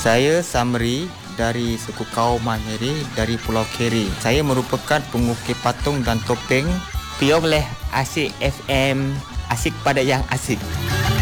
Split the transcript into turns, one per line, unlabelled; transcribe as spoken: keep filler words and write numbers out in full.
Saya Samri dari suku kaum Mahmiri dari Pulau Keri. Saya merupakan pengukir patung dan topeng.
Piong leh Asik F M, asik pada yang asik.